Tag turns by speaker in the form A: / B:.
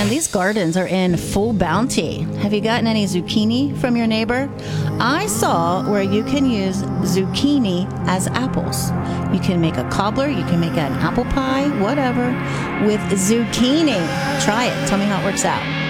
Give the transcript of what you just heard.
A: Man, these gardens are in full bounty. Have you gotten any zucchini from your neighbor? I saw where you can use zucchini as apples. You can make a cobbler, you can make an apple pie, whatever, with zucchini. Try it. Tell me how it works out.